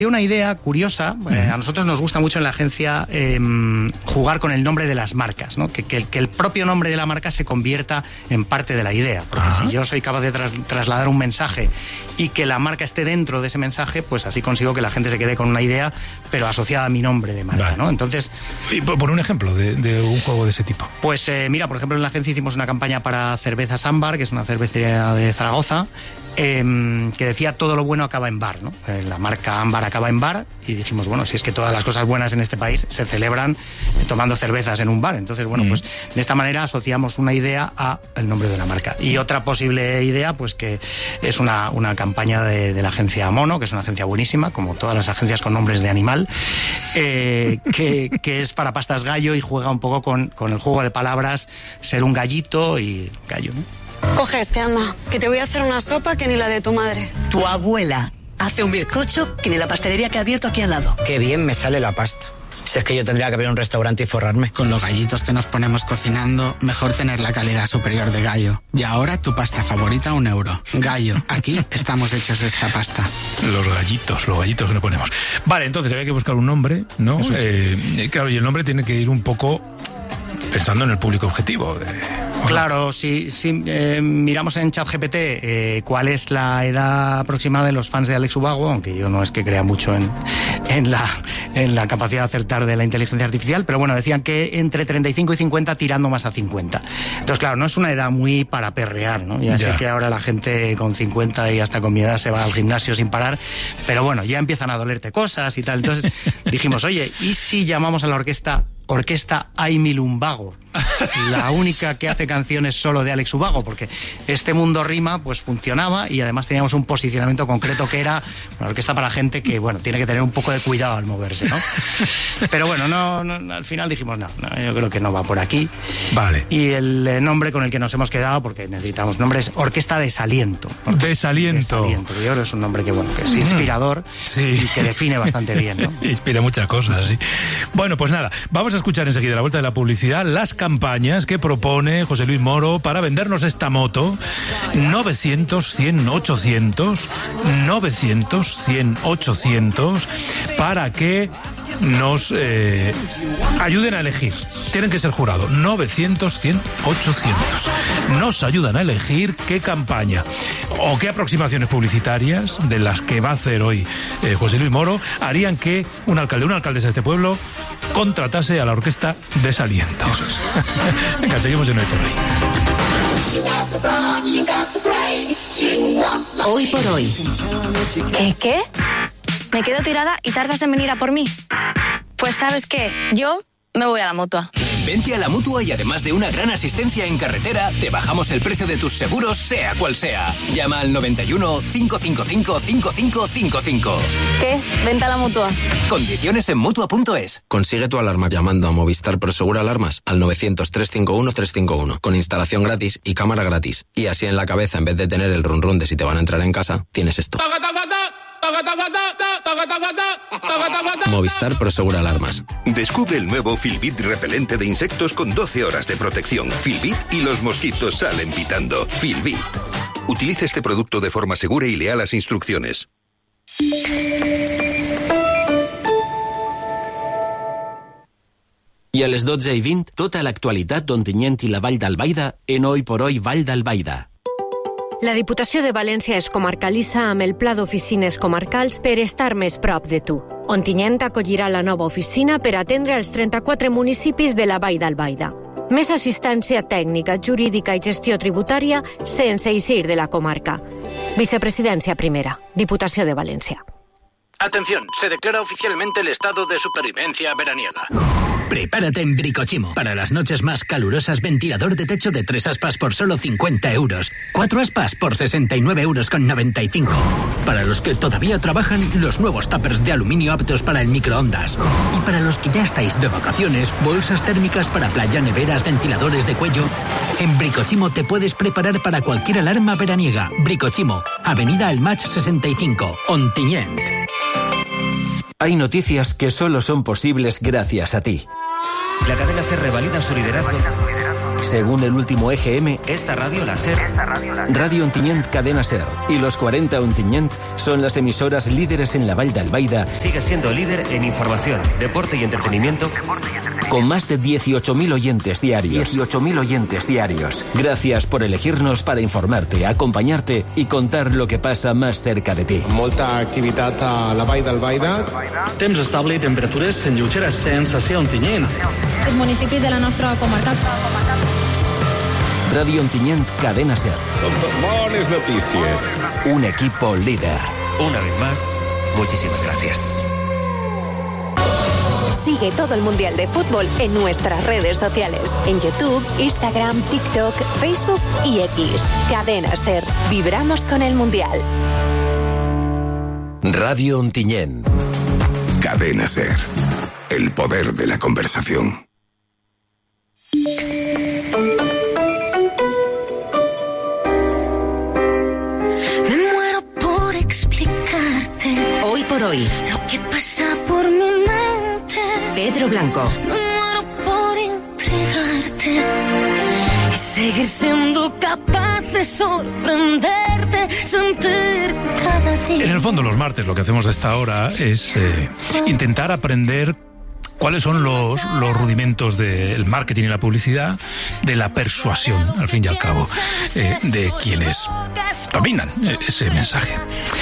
Una idea curiosa, a nosotros nos gusta mucho en la agencia jugar con el nombre de las marcas, ¿no? Que el propio nombre de la marca se convierta en parte de la idea, porque si yo soy capaz de trasladar un mensaje y que la marca esté dentro de ese mensaje, pues así consigo que la gente se quede con una idea, pero asociada a mi nombre de marca, ¿no? Entonces, y por un ejemplo de un juego de ese tipo. Pues mira, por ejemplo, en la agencia hicimos una campaña para Cervezas Ámbar, que es una cervecería de Zaragoza, que decía todo lo bueno acaba en bar, ¿no? La marca Ámbar acaba en bar, y dijimos, bueno, si es que todas las cosas buenas en este país se celebran tomando cervezas en un bar, entonces, bueno, pues de esta manera asociamos una idea a el nombre de la marca. Y otra posible idea, pues que es una campaña de la agencia Mono, que es una agencia buenísima, como todas las agencias con nombres de animal, que es para pastas gallo y juega un poco con el juego de palabras, ser un gallito y gallo, ¿no? Coge anda, que te voy a hacer una sopa que ni la de tu madre. Tu abuela hace un bizcocho que ni la pastelería que ha abierto aquí al lado. Qué bien me sale la pasta. Si es que yo tendría que abrir un restaurante y forrarme. Con los gallitos que nos ponemos cocinando, mejor tener la calidad superior de Gallo. Y ahora tu pasta favorita, €1. Gallo, aquí estamos hechos de esta pasta. Los gallitos que nos ponemos. Vale, entonces había que buscar un nombre, ¿no? Claro, y el nombre tiene que ir un poco pensando en el público objetivo. Claro, si miramos en ChatGPT cuál es la edad aproximada de los fans de Alex Ubago, aunque yo no es que crea mucho en la capacidad de acertar de la inteligencia artificial, pero bueno, decían que entre 35 y 50, tirando más a 50. Entonces, claro, no es una edad muy para perrear, ¿no? Ya sé que ahora la gente con 50 y hasta con mi edad se va al gimnasio sin parar, pero bueno, ya empiezan a dolerte cosas y tal. Entonces dijimos, oye, ¿y si llamamos a la Orquesta Aimil Umbago? La única que hace canciones solo de Alex Ubago, porque este mundo rima pues funcionaba y además teníamos un posicionamiento concreto que era una orquesta para gente que, bueno, tiene que tener un poco de cuidado al moverse, ¿no? Pero bueno, no, al final dijimos, no, yo creo que no va por aquí. Vale. Y el nombre con el que nos hemos quedado, porque necesitamos nombres, Orquesta Desaliento. Desaliento. Yo creo que es un nombre que, bueno, que es inspirador y que define bastante bien, ¿no? Inspira muchas cosas, sí. Bueno, pues nada, vamos a escuchar enseguida, a la vuelta de la publicidad, las campañas que propone José Luis Moro para vendernos esta moto. 900-100-800, 900-100-800, para que nos ayuden a elegir. Tienen que ser jurados. 900-100-800. Nos ayudan a elegir qué campaña o qué aproximaciones publicitarias de las que va a hacer hoy José Luis Moro harían que una alcaldesa de este pueblo contratase a la Orquesta Desaliento. Venga, seguimos en Hoy por Hoy. Hoy por Hoy. ¿Qué? ¿Me quedo tirada y tardas en venir a por mí? Pues ¿sabes qué? Yo me voy a la Mutua. Vente a la Mutua y además de una gran asistencia en carretera, te bajamos el precio de tus seguros, sea cual sea. Llama al 91 555 5555. ¿Qué? Vente a la Mutua. Condiciones en Mutua.es. Consigue tu alarma llamando a Movistar Prosegur Alarmas al 900-351-351, con instalación gratis y cámara gratis. Y así en la cabeza, en vez de tener el run run de si te van a entrar en casa, tienes esto. Movistar Prosegur Alarmas. Descubre el nuevo Filbit repelente de insectos con 12 horas de protección. Filbit y los mosquitos salen pitando. Filbit. Utiliza este producto de forma segura y lea las instrucciones. I a les 12:20, tota l'actualitat d'Ontinyent i la Vall d'Albaida en Hoy por Hoy Vall d'Albaida. La Diputació de València es comarcalitza amb el Pla d'Oficines Comarcals per estar més prop de tu. Ontinyent acollirà la nova oficina per atendre els 34 municipis de la Vall d'Albaida. Més assistència tècnica, jurídica i gestió tributària sense eixir de la comarca. Vicepresidència primera, Diputació de València. Atención, se declara oficialmente el estado de supervivencia veraniega. Prepárate en Bricochimo. Para las noches más calurosas, ventilador de techo de 3 aspas por solo 50 euros. 4 aspas por 69,95 euros. Para los que todavía trabajan, los nuevos tuppers de aluminio aptos para el microondas. Y para los que ya estáis de vacaciones, bolsas térmicas para playa, neveras, ventiladores de cuello. En Bricochimo te puedes preparar para cualquier alarma veraniega. Bricochimo, Avenida El Match 65, Ontinyent. Hay noticias que solo son posibles gracias a ti. La cadena SER revalida su liderazgo. Según el último EGM, esta radio la SER, Radio Ontinyent Cadena SER y los 40 Ontinyent son las emisoras líderes en la Vall d'Albaida. Sigue siendo líder en información, deporte y entretenimiento. Con más de 18.000 oyentes diarios. 18.000 oyentes diarios. Gracias por elegirnos para informarte, acompañarte y contar lo que pasa más cerca de ti. Molta activitat a la Vall d'Albaida. Temps estable i temperatures lleugeres sense Ontinyent. Els municipis de la nostra comarca. Radio Ontinyent Cadena SER. Son buenas noticias. Un equipo líder. Una vez más, muchísimas gracias. Sigue todo el Mundial de Fútbol en nuestras redes sociales. En YouTube, Instagram, TikTok, Facebook y X. Cadena SER. Vibramos con el Mundial. Radio Ontinyent. Cadena SER. El poder de la conversación. Me muero por explicarte. Hoy por hoy. Lo que pasa por mi mente. Pedro Blanco. Me muero por entregarte. Y seguir siendo capaz de sorprenderte, sentir cada día. En el fondo, los martes lo que hacemos a esta hora es intentar aprender cuáles son los rudimentos del marketing y la publicidad, de la persuasión, al fin y al cabo, de quienes dominan ese mensaje.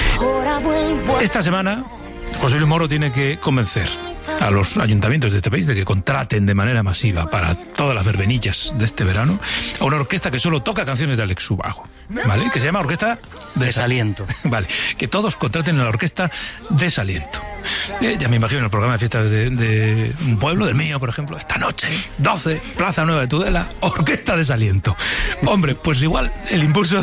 Esta semana, José Luis Moro tiene que convencer a los ayuntamientos de este país de que contraten de manera masiva para todas las verbenillas de este verano a una orquesta que solo toca canciones de Alex Ubago, ¿vale? Que se llama Orquesta Desaliento. Vale, que todos contraten a la Orquesta Desaliento. Ya me imagino en el programa de fiestas de un pueblo, del mío, por ejemplo, esta noche, 12, Plaza Nueva de Tudela, Orquesta Desaliento. Hombre, pues igual el impulso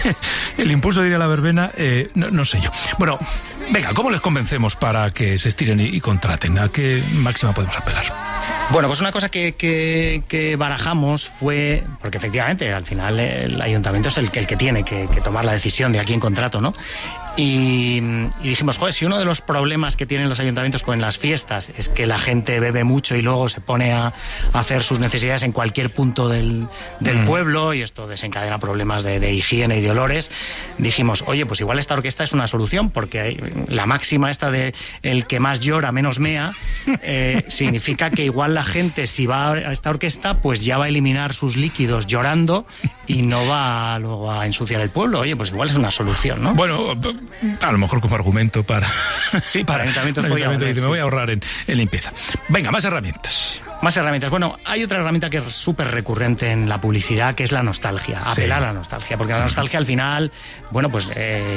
de ir a la verbena, no sé yo. Bueno, venga, ¿cómo les convencemos para que se estiren y contraten? ¿A qué máxima podemos apelar? Bueno, pues una cosa que barajamos fue, porque efectivamente al final el ayuntamiento es el que tiene que tomar la decisión de a quién contrato, ¿no? Y dijimos, joder, si uno de los problemas que tienen los ayuntamientos con las fiestas es que la gente bebe mucho y luego se pone a hacer sus necesidades en cualquier punto del pueblo, y esto desencadena problemas de higiene y de olores, dijimos, oye, pues igual esta orquesta es una solución, porque la máxima esta de el que más llora menos mea, significa que igual la gente, si va a esta orquesta, pues ya va a eliminar sus líquidos llorando y no va luego a ensuciar el pueblo. Oye, pues igual es una solución, ¿no? Bueno, a lo mejor como argumento para... Sí, para ayuntamientos me voy a ahorrar en limpieza. Venga, más herramientas. Más herramientas. Bueno, hay otra herramienta que es súper recurrente en la publicidad, que es la nostalgia. Apelar a la nostalgia, porque la nostalgia al final, bueno, pues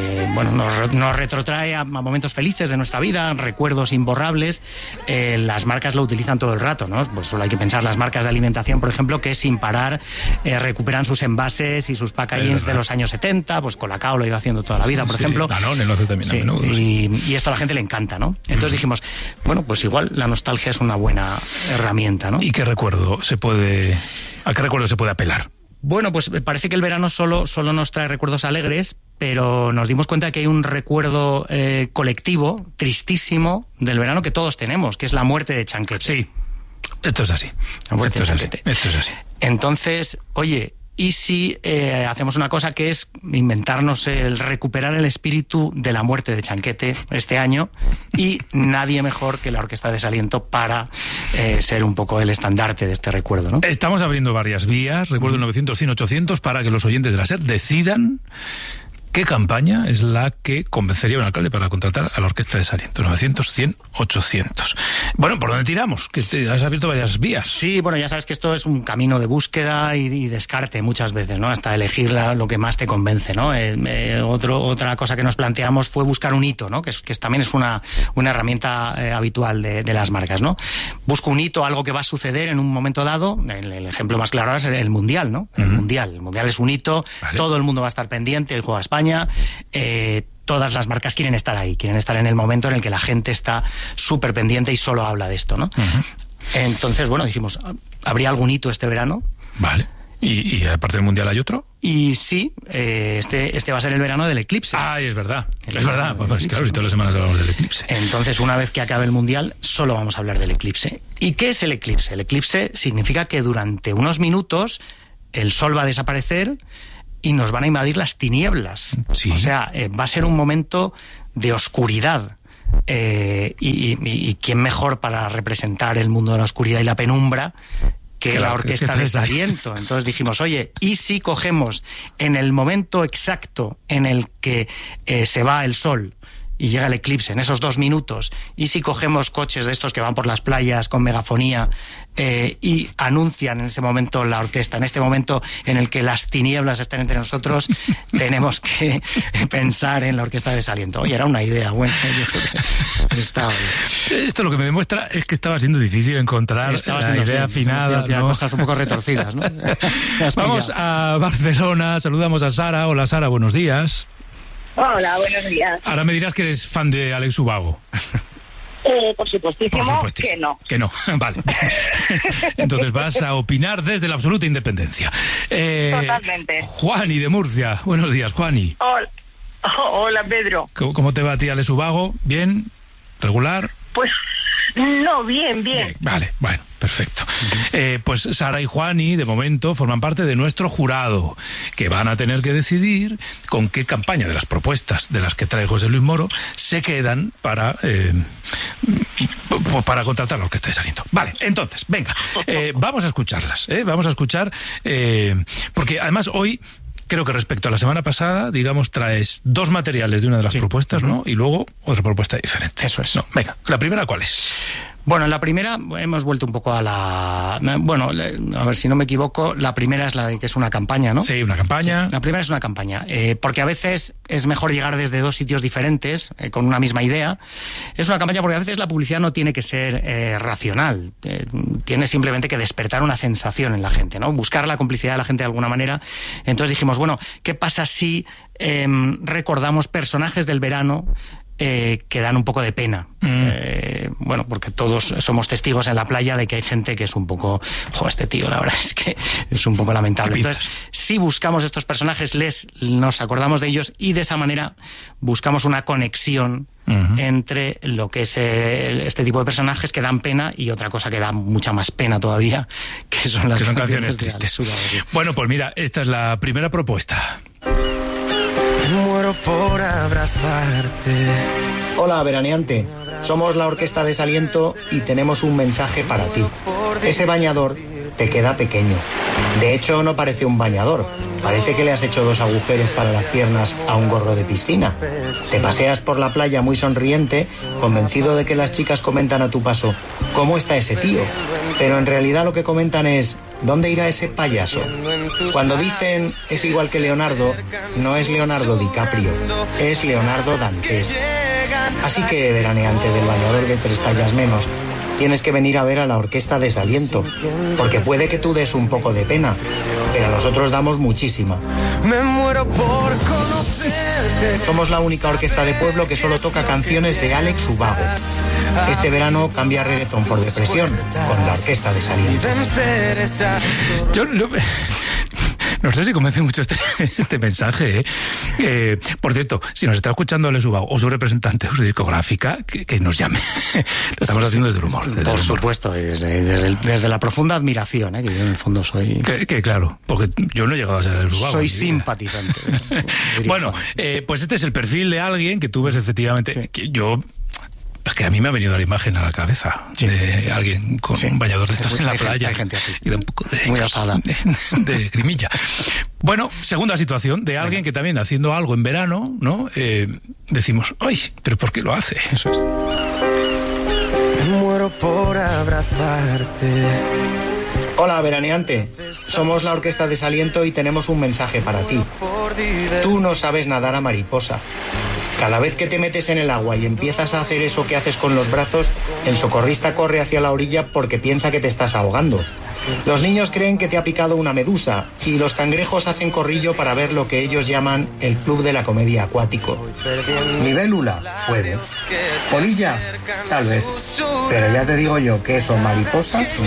nos retrotrae a momentos felices de nuestra vida, recuerdos imborrables. Las marcas lo utilizan todo el rato, ¿no? Pues solo hay que pensar las marcas de alimentación, por ejemplo, que sin parar recuperan sus envases y sus packagings de los años 70, pues Colacao lo iba haciendo toda la vida, por ejemplo. Danone lo hace también a menudo. Y esto a la gente le encanta, ¿no? Entonces dijimos, bueno, pues igual la nostalgia es una buena herramienta, ¿no? ¿Y a qué recuerdo se puede apelar? Bueno, pues parece que el verano solo nos trae recuerdos alegres, pero nos dimos cuenta que hay un recuerdo colectivo, tristísimo, del verano que todos tenemos, que es la muerte de Chanquete. Sí, esto es así. Esto es así. Entonces, oye, ¿y si hacemos una cosa que es inventarnos recuperar el espíritu de la muerte de Chanquete este año? Y nadie mejor que la Orquesta Desaliento para ser un poco el estandarte de este recuerdo, ¿no? Estamos abriendo varias vías, recuerdo el 900-100-800, para que los oyentes de la SER decidan qué campaña es la que convencería a un alcalde para contratar a la Orquesta Desaliento. 900-100-800. Bueno, ¿por dónde tiramos? Que te has abierto varias vías. Sí, bueno, ya sabes que esto es un camino de búsqueda y descarte muchas veces, ¿no? Hasta elegir lo que más te convence, ¿no? Otra cosa que nos planteamos fue buscar un hito, ¿no? Que también es una herramienta habitual de las marcas, ¿no? Busco un hito, algo que va a suceder en un momento dado. El ejemplo más claro es el Mundial, ¿no? El Mundial es un hito, vale. Todo el mundo va a estar pendiente, el juego a España. Todas las marcas quieren estar ahí, quieren estar en el momento en el que la gente está súper pendiente y solo habla de esto, ¿no? Entonces, bueno, dijimos, ¿habría algún hito este verano? Vale. ¿Y aparte del Mundial hay otro? Y sí, este va a ser el verano del eclipse. Ah, es verdad. Es verdad. Pues claro, si todas las semanas hablamos del eclipse. Entonces, una vez que acabe el Mundial, solo vamos a hablar del eclipse. ¿Y qué es el eclipse? El eclipse significa que durante unos minutos el sol va a desaparecer y nos van a invadir las tinieblas. Sí. O sea, va a ser un momento de oscuridad. Y quién mejor para representar el mundo de la oscuridad y la penumbra que la Orquesta de Desaliento. Entonces dijimos, oye, ¿y si cogemos en el momento exacto en el que se va el sol y llega el eclipse, en esos 2 minutos, y si cogemos coches de estos que van por las playas con megafonía y anuncian en ese momento la orquesta, en este momento en el que las tinieblas están entre nosotros, tenemos que pensar en la Orquesta de Desaliento? Oye, era una idea buena. Yo creo que estaba bien. Esto lo que me demuestra es que estaba siendo difícil encontrar la idea afinada, ¿no? Cosas un poco retorcidas, ¿no? Vamos a Barcelona, saludamos a Sara. Hola, Sara, buenos días. Hola, buenos días. Ahora me dirás que eres fan de Alex Ubago. Por supuestísimo que no. Vale. Entonces vas a opinar desde la absoluta independencia. Totalmente. Juani de Murcia. Buenos días, Juani. Hola, Pedro. ¿Cómo te va a ti, Alex Ubago? ¿Bien? ¿Regular? Pues no, bien. Vale, bueno, perfecto. Pues Sara y Juani, de momento, forman parte de nuestro jurado, que van a tener que decidir con qué campaña de las propuestas de las que trae José Luis Moro se quedan para contratar la Orquesta de Desaliento. Vale, entonces, venga, vamos a escucharlas, vamos a escuchar, porque además hoy, creo que respecto a la semana pasada, digamos, traes 2 materiales de una de las propuestas, ¿no? Y luego otra propuesta diferente. Eso es. No, venga, ¿la primera cuál es? Bueno, la primera hemos vuelto un poco a la... Bueno, a ver si no me equivoco, la primera es la de que es una campaña, ¿no? Sí, una campaña. Sí, la primera es una campaña, porque a veces es mejor llegar desde 2 sitios diferentes, con una misma idea. Es una campaña porque a veces la publicidad no tiene que ser racional, tiene simplemente que despertar una sensación en la gente, ¿no? Buscar la complicidad de la gente de alguna manera. Entonces dijimos, bueno, ¿qué pasa si recordamos personajes del verano que dan un poco de pena? Bueno, porque todos somos testigos en la playa de que hay gente que es un poco, este tío, la verdad es que es un poco lamentable. Entonces, si buscamos estos personajes, nos acordamos de ellos y de esa manera buscamos una conexión entre lo que es este tipo de personajes que dan pena y otra cosa que da mucha más pena todavía, que son las canciones tristes. Bueno, pues mira, esta es la primera propuesta. Muero por abrazarte. Hola, veraneante. Somos la Orquesta de Desaliento y tenemos un mensaje para ti. Ese bañador te queda pequeño. De hecho, no parece un bañador. Parece que le has hecho 2 agujeros para las piernas a un gorro de piscina. Te paseas por la playa muy sonriente, convencido de que las chicas comentan a tu paso, ¿cómo está ese tío? Pero en realidad lo que comentan es, ¿dónde irá ese payaso? Cuando dicen es igual que Leonardo, no es Leonardo DiCaprio, es Leonardo Dantes. Así que, veraneante del bañador de 3 tallas menos, tienes que venir a ver a la Orquesta de Desaliento, porque puede que tú des un poco de pena, pero nosotros damos muchísima. Me muero por conocerte. Somos la única orquesta de pueblo que solo toca canciones de Alex Ubago. Este verano cambia reggaetón por depresión con la Orquesta de Desaliento. Yo no sé si convence mucho este mensaje. Por cierto, si nos está escuchando Alex Ubago o su representante o su discográfica, que nos llame. Lo estamos haciendo desde el humor. Por supuesto, desde la profunda admiración, que yo en el fondo soy... Que claro, porque yo no he llegado a ser Alex Ubago. Soy simpatizante. Bueno, pues este es el perfil de alguien que tú ves efectivamente... Que yo... Es que a mí me ha venido la imagen a la cabeza de alguien con un bañador de estos en la playa. Hay gente así. Y de un poco de... Muy osada. De grimilla. Bueno, segunda situación de alguien que también haciendo algo en verano, ¿no? Decimos, ¡ay! ¿Pero por qué lo hace? Eso es. Me muero por abrazarte. Hola, veraneante. Somos la Orquesta de Desaliento y tenemos un mensaje para ti. Tú no sabes nadar a mariposa. Cada vez que te metes en el agua y empiezas a hacer eso que haces con los brazos, el socorrista corre hacia la orilla porque piensa que te estás ahogando. Los niños creen que te ha picado una medusa y los cangrejos hacen corrillo para ver lo que ellos llaman el club de la comedia acuático. Libélula, puede. Polilla, tal vez. Pero ya te digo yo que eso mariposa no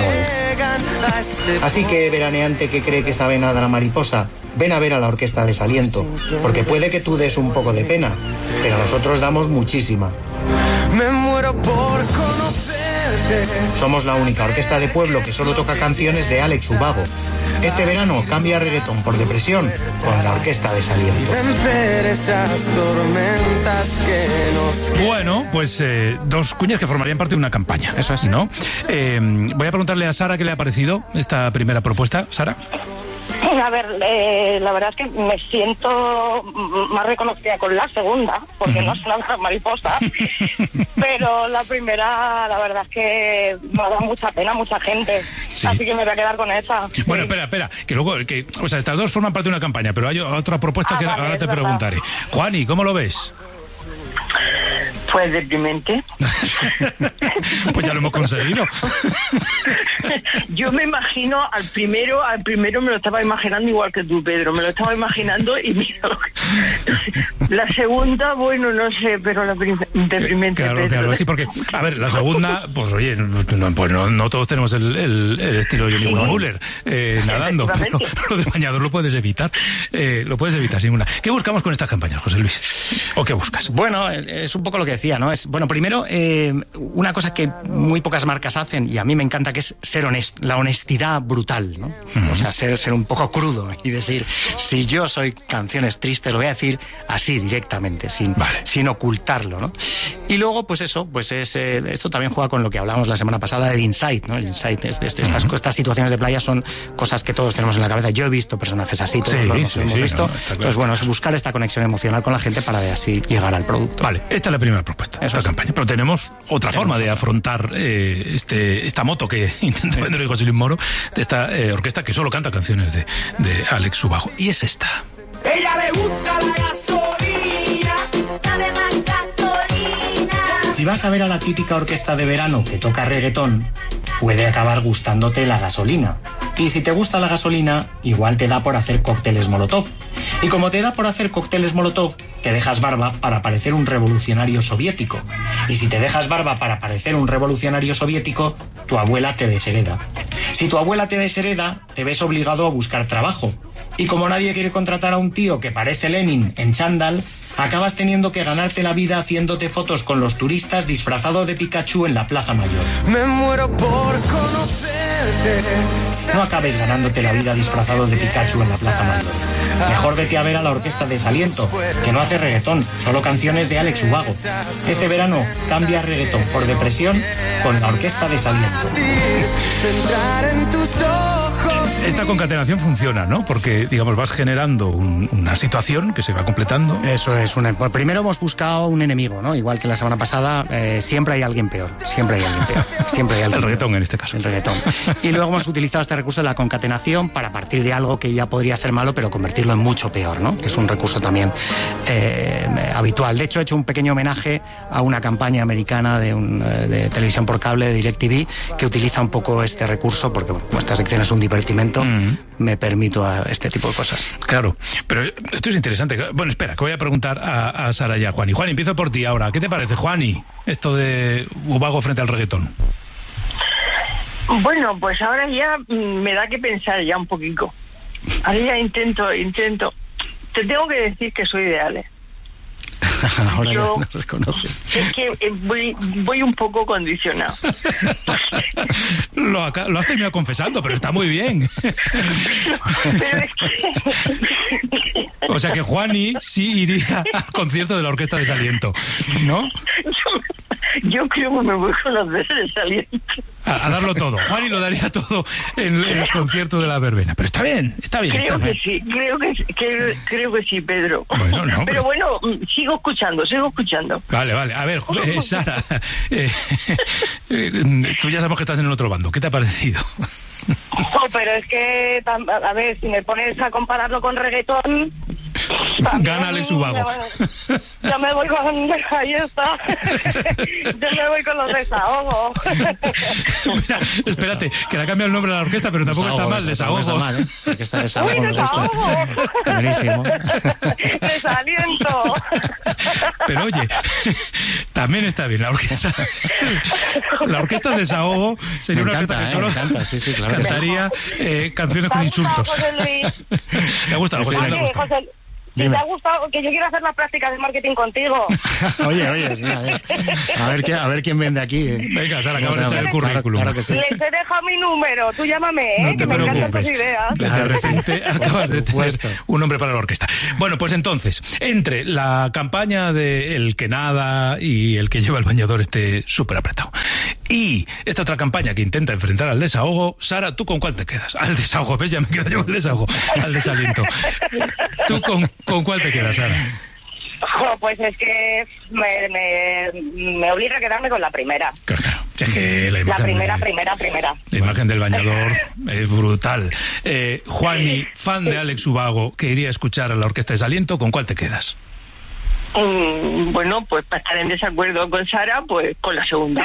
es. Así que, veraneante que cree que sabe nadar a mariposa, ven a ver a la Orquesta de Desaliento, porque puede que tú des un poco de pena, pero nosotros damos muchísima. Me muero por conocerte. Somos la única orquesta de pueblo que solo toca canciones de Alex Ubago. Este verano cambia reggaetón por depresión con la Orquesta Desaliento. Bueno, pues dos cuñas que formarían parte de una campaña. Eso es, ¿no? Voy a preguntarle a Sara qué le ha parecido esta primera propuesta. Sara. A ver, la verdad es que me siento más reconocida con la segunda, porque no es una mariposa, pero la primera, la verdad es que me ha dado mucha pena mucha gente, así que me voy a quedar con esa. Bueno, espera, que luego, o sea, estas dos forman parte de una campaña, pero hay otra propuesta que ahora te preguntaré. Juani, ¿cómo lo ves? Pues deprimente. Pues ya lo hemos conseguido. Yo me imagino al primero me lo estaba imaginando igual que tú, Pedro, me lo estaba imaginando y mira, la segunda, bueno, no sé, pero la deprimente. Claro, sí, porque, a ver, la segunda, pues oye, no todos tenemos el estilo de Johnny Muller nadando, pero lo de bañador lo puedes evitar sin ninguna. ¿Qué buscamos con estas campañas, José Luis? ¿O qué buscas? Bueno, es un poco lo que decía, ¿no? Bueno, primero, una cosa que muy pocas marcas hacen, y a mí me encanta, que es ser honesto, la honestidad brutal, ¿no? O sea, ser un poco crudo y decir, si yo soy canciones tristes, lo voy a decir así directamente, sin ocultarlo, ¿no? Y luego, pues eso, pues esto también juega con lo que hablamos la semana pasada del insight, ¿no? El insight es de estas situaciones de playa son cosas que todos tenemos en la cabeza. Yo he visto personajes así, todos lo hemos visto. Claro. Entonces, bueno, es buscar esta conexión emocional con la gente para de así llegar al producto. Vale, esta es la primera propuesta, esta campaña. Pero tenemos otra forma de afrontar esta moto que intenta vender José Luis Moro, de esta orquesta que solo canta canciones de Alex Ubago. Y es esta. Ella le gusta la gasolina, dame más gasolina. Si vas a ver a la típica orquesta de verano que toca reggaetón, puede acabar gustándote la gasolina. Y si te gusta la gasolina, igual te da por hacer cócteles Molotov. Y como te da por hacer cócteles Molotov, te dejas barba para parecer un revolucionario soviético. Y si te dejas barba para parecer un revolucionario soviético, tu abuela te deshereda. Si tu abuela te deshereda, te ves obligado a buscar trabajo. Y como nadie quiere contratar a un tío que parece Lenin en chándal, acabas teniendo que ganarte la vida haciéndote fotos con los turistas disfrazado de Pikachu en la Plaza Mayor. Me muero por conocerte. No acabes ganándote la vida disfrazado de Pikachu en la Plaza Mayor. Mejor vete a ver a la Orquesta Desaliento, que no hace reggaetón, solo canciones de Alex Ubago. Este verano cambia reggaetón por depresión con la Orquesta Desaliento. Esta concatenación funciona, ¿no? Porque, digamos, vas generando una situación que se va completando. Eso es. Primero hemos buscado un enemigo, ¿no? Igual que la semana pasada, siempre hay alguien peor. Siempre hay alguien peor. Siempre hay alguien El reggaetón, en este caso. El reggaetón. Y luego hemos utilizado este recurso de la concatenación para partir de algo que ya podría ser malo, pero convertirlo en mucho peor, ¿no? Que es un recurso también habitual. De hecho, he hecho un pequeño homenaje a una campaña americana de televisión por cable, de DirecTV, que utiliza un poco este recurso, porque bueno, esta sección es un divertimento. Me permito a este tipo de cosas. Claro, pero esto es interesante. Bueno, espera, que voy a preguntar a Sara y a Juani. Juani, empiezo por ti ahora. ¿Qué te parece, Juani, esto de Ubago frente al reggaetón? Bueno, pues ahora ya me da que pensar ya un poquito. Ahora ya intento. Te tengo que decir que soy de Ale. Ahora yo, ya nos reconoce. Es que voy un poco condicionado. Lo has terminado confesando, pero está muy bien. Pero es que... O sea que Juani sí iría al concierto de la Orquesta Desaliento, ¿no? Yo creo que me voy con los Desaliento. A darlo todo. Juani lo daría todo en el concierto de la verbena. Pero está bien. Creo que sí, Pedro. Bueno, no, pero bueno, sigo escuchando. Vale. A ver, Sara, tú ya sabemos que estás en el otro bando. ¿Qué te ha parecido? No, pero es que, a ver, si me pones a compararlo con reggaetón... Gana Alex Ubago. Ya me voy con... Ahí está. Yo me voy con los desahogos. Mira, espérate, que le ha cambiado el nombre a la orquesta, pero tampoco está mal. Desahogo. Está mal, ¿eh? Orquesta Desahogo. Buenísimo. Desaliento. Pero oye, también está bien la orquesta. La orquesta Desahogo sería una orquesta que solo cantaría canciones con insultos. Me gusta. Si te ha gustado, que yo quiero hacer las prácticas de marketing contigo. Oye, mira, a ver quién vende aquí. Venga, Sara, acabas de echar el currículum. Claro que sí. Les he dejado mi número, tú llámame, no que me encantan tus ideas. De repente acabas de tener un nombre para la orquesta. Bueno, pues entonces, entre la campaña de el que nada y el que lleva el bañador esté súper apretado, y esta otra campaña que intenta enfrentar al desahogo, Sara, ¿tú con cuál te quedas? Al desahogo, ¿ves? Ya me quedo yo al desahogo, al desaliento. ¿Tú con cuál te quedas, Sara? Pues es que me obliga a quedarme con la primera. Claro, es que la primera. La imagen del bañador es brutal. Juani, fan de Alex Ubago, que iría a escuchar a la Orquesta Desaliento, ¿con cuál te quedas? Bueno, pues para estar en desacuerdo con Sara, pues con la segunda.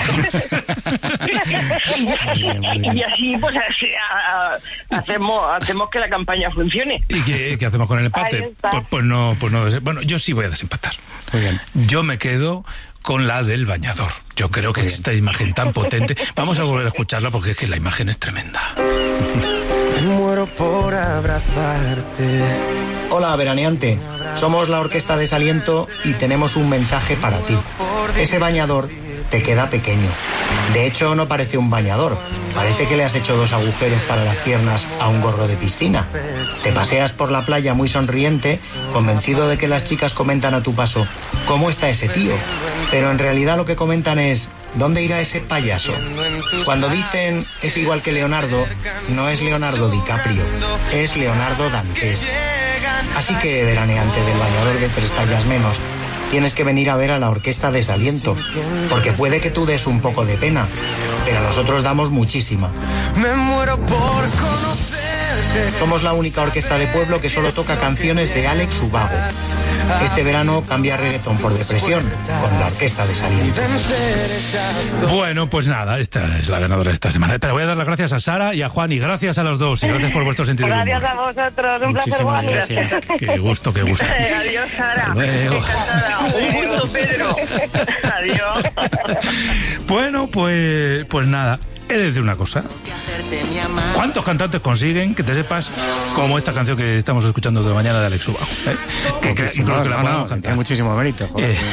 Y así, pues hacemos que la campaña funcione. ¿Y qué hacemos con el empate? Pues no. Bueno, yo sí voy a desempatar. Muy bien. Yo me quedo con la del bañador. Yo creo que esta imagen tan potente... Vamos a volver a escucharla porque es que la imagen es tremenda. Me muero por abrazarte. Hola, veraneante. Somos la Orquesta Desaliento y tenemos un mensaje para ti. Ese bañador te queda pequeño. De hecho, no parece un bañador. Parece que le has hecho 2 agujeros para las piernas a un gorro de piscina. Te paseas por la playa muy sonriente, convencido de que las chicas comentan a tu paso: ¿cómo está ese tío? Pero en realidad lo que comentan es: ¿dónde irá ese payaso? Cuando dicen es igual que Leonardo, no es Leonardo DiCaprio, es Leonardo Dantes. Así que, veraneante del bañador de 3 tallas menos, tienes que venir a ver a la Orquesta Desaliento, porque puede que tú des un poco de pena, pero nosotros damos muchísima. Me muero por conocerte. Somos la única orquesta de pueblo que solo toca canciones de Alex Ubago. Este verano cambia reggaetón por depresión con la Orquesta Desaliento. Bueno, pues nada, esta es la ganadora de esta semana. Pero voy a dar las gracias a Sara y a Juan, y gracias a los dos, y gracias por vuestro sentido del humor. Gracias a vosotros, un placer. Gracias. Qué gusto. Adiós, Sara. Luego. Un gusto, Pedro. Adiós. Bueno, pues nada. He de decir una cosa. ¿Cuántos cantantes consiguen, que te sepas, como esta canción que estamos escuchando de mañana de Alex Ubago? Que incluso que la podemos cantar. Tiene muchísimo mérito.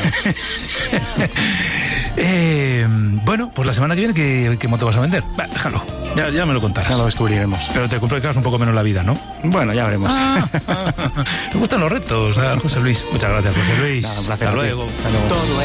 Bueno, pues la semana que viene, ¿qué moto vas a vender? Déjalo, ya me lo contarás. Ya lo descubriremos. Pero te complicas un poco menos la vida, ¿no? Bueno, ya veremos. Me gustan los retos, José Luis. Muchas gracias, José Luis. Nada, un placer. Hasta luego. Todo